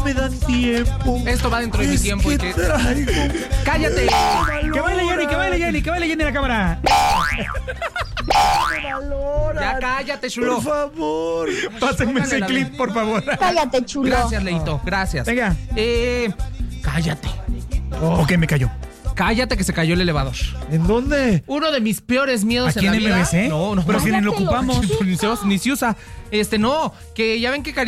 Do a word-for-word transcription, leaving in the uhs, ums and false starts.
me dan tiempo. Esto va dentro de mi Es tiempo que y que... traigo. ¡Cállate! Que baile Jenny, que baile Jenny, que baile Jenny en la cámara. Ya cállate, chulo. Por favor. Pásenme Póngale ese la clip, vez. por favor. Cállate, chulo. Gracias, Leito, gracias. Venga. Eh, cállate. Ok, me cayó. Cállate que se cayó el elevador. ¿En dónde? Uno de mis peores miedos ¿Aquí en la en vida. M B C? No, no. Pero si ni lo Cállate, ocupamos. Ni se, ni se usa. Este, no, que ya ven que